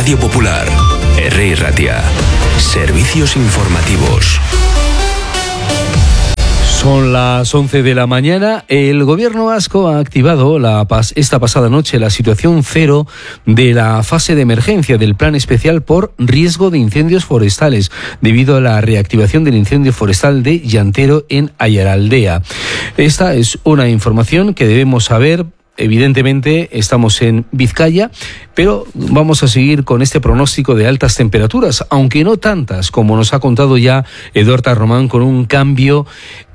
Radio Popular, Herri Ratia. Servicios informativos. Son las 11 de la mañana. El gobierno vasco ha activado esta pasada noche la situación cero de la fase de emergencia del plan especial por riesgo de incendios forestales debido a la reactivación del incendio forestal de Llantero en Ayaraldea. Esta es una información que debemos saber. Evidentemente estamos en Vizcaya, pero vamos a seguir con este pronóstico de altas temperaturas, aunque no tantas como nos ha contado ya Eduardo Román, con un cambio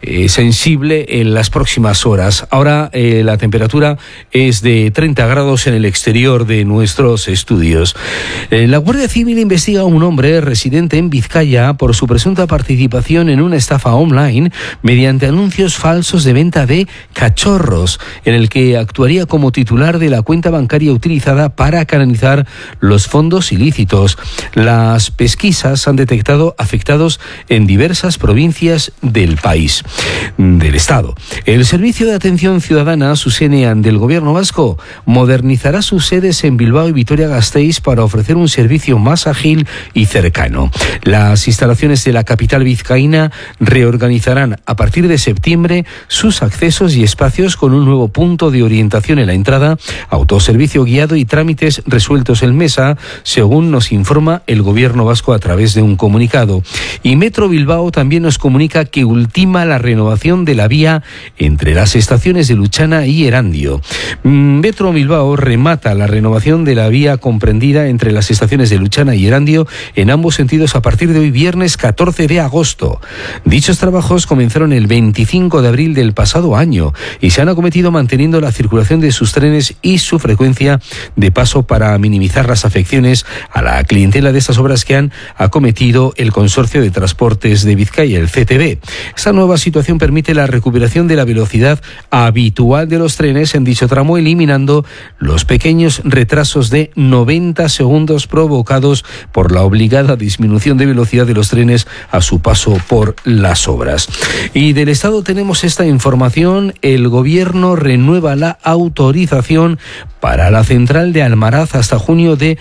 sensible en las próximas horas. Ahora la temperatura es de 30 grados en el exterior de nuestros estudios. La Guardia Civil investiga a un hombre residente en Vizcaya por su presunta participación en una estafa online mediante anuncios falsos de venta de cachorros, en el que actuaría como titular de la cuenta bancaria utilizada para canalizar los fondos ilícitos. Las pesquisas han detectado afectados en diversas provincias del país, del Estado. El Servicio de Atención Ciudadana, SUSENEAN, del Gobierno vasco, modernizará sus sedes en Bilbao y Vitoria-Gasteiz para ofrecer un servicio más ágil y cercano. Las instalaciones de la capital vizcaína reorganizarán a partir de septiembre sus accesos y espacios con un nuevo punto de orientación en la entrada, autoservicio guiado y trámites resueltos en mesa, según nos informa el Gobierno vasco a través de un comunicado. Y Metro Bilbao también nos comunica que ultima la renovación de la vía entre las estaciones de Luchana y Erandio. Metro Bilbao remata la renovación de la vía comprendida entre las estaciones de Luchana y Erandio en ambos sentidos a partir de hoy, viernes 14 de agosto. Dichos trabajos comenzaron el 25 de abril del pasado año y se han acometido manteniendo la circulación de sus trenes y su frecuencia de paso para minimizar las afecciones a la clientela de estas obras que han acometido el Consorcio de Transportes de Vizcaya, el CTB. Esta nueva situación permite la recuperación de la velocidad habitual de los trenes en dicho tramo, eliminando los pequeños retrasos de 90 segundos provocados por la obligada disminución de velocidad de los trenes a su paso por las obras. Y del Estado tenemos esta información. El Gobierno renueva la autorización para la central de Almaraz hasta junio de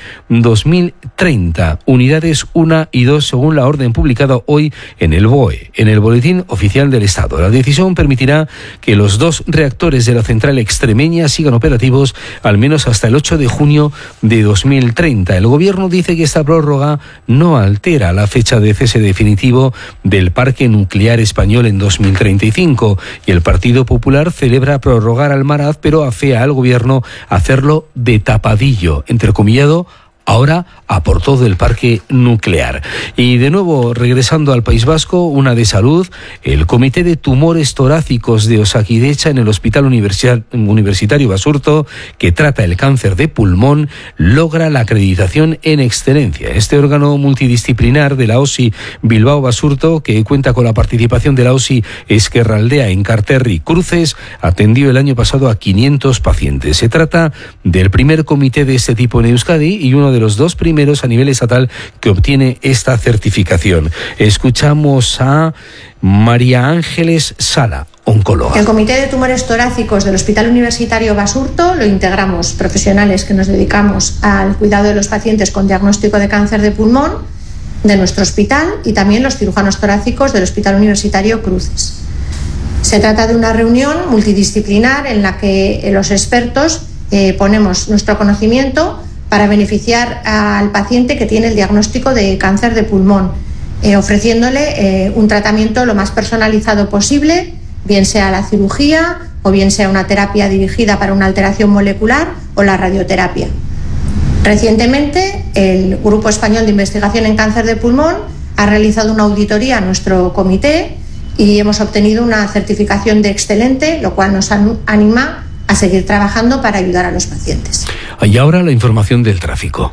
2030. Unidades 1 y 2 según la orden publicada hoy en el BOE, en el Boletín Oficial del Estado. La decisión permitirá que los 2 reactores de la central extremeña sigan operativos al menos hasta el 8 de junio de 2030. El Gobierno dice que esta prórroga no altera la fecha de cese definitivo del parque nuclear español en 2035 y el Partido Popular celebra prorrogar Almaraz, pero afea al Gobierno hacerlo de tapadillo, entrecomillado, ahora a por todo el parque nuclear. Y de nuevo, regresando al País Vasco, una de salud, el Comité de Tumores Torácicos de Osakidetza en el Hospital Universitario Basurto, que trata el cáncer de pulmón, logra la acreditación en excelencia. Este órgano multidisciplinar de la OSI Bilbao Basurto, que cuenta con la participación de la OSI Ezkerraldea en Carterri Cruces, atendió el año pasado a 500 pacientes. Se trata del primer comité de este tipo en Euskadi y uno de los 2 primeros a nivel estatal que obtiene esta certificación. Escuchamos a María Ángeles Sala, oncóloga. El Comité de Tumores Torácicos del Hospital Universitario Basurto lo integramos profesionales que nos dedicamos al cuidado de los pacientes con diagnóstico de cáncer de pulmón de nuestro hospital y también los cirujanos torácicos del Hospital Universitario Cruces. Se trata de una reunión multidisciplinar en la que los expertos ponemos nuestro conocimiento para beneficiar al paciente que tiene el diagnóstico de cáncer de pulmón, ofreciéndole un tratamiento lo más personalizado posible, bien sea la cirugía o bien sea una terapia dirigida para una alteración molecular o la radioterapia. Recientemente, el Grupo Español de Investigación en Cáncer de Pulmón ha realizado una auditoría a nuestro comité y hemos obtenido una certificación de excelente, lo cual nos anima a seguir trabajando para ayudar a los pacientes. Y ahora la información del tráfico.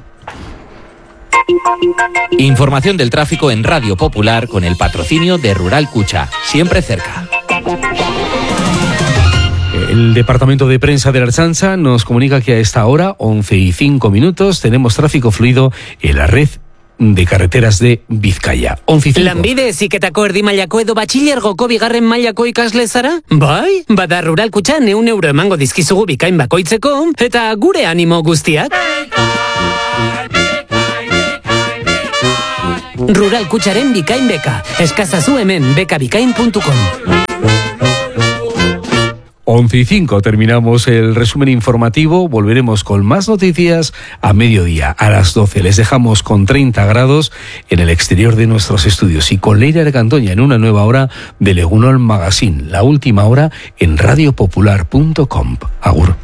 Información del tráfico en Radio Popular con el patrocinio de Rural Cucha, siempre cerca. El departamento de prensa de la Ertzaintza nos comunica que a esta hora, 11:05, tenemos tráfico fluido en la red de carreteras de Vizcaya. 11:05. Lanbide ziketako erdi mailako edo batxilergoko bigarren mailako ikasle zara? Bai, bada Rural Kutxan €100 emango dizkizugu bikain bakoitzeko, eta gure animo guztiak. Rural Kutxaren bikain beka. Eskazazu hemen bekabikain.com. 11:05 terminamos el resumen informativo. Volveremos con más noticias a mediodía, a las 12. Les dejamos con 30 grados en el exterior de nuestros estudios y con Leire Argandoña en una nueva hora de Legunol Magazine, la última hora en radiopopular.com. Agur.